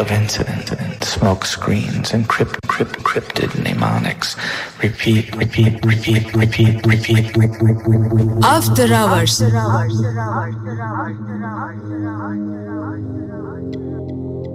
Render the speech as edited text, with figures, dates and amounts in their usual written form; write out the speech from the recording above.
of incident, smoke screens, encrypted mnemonics. Repeat. After Hours.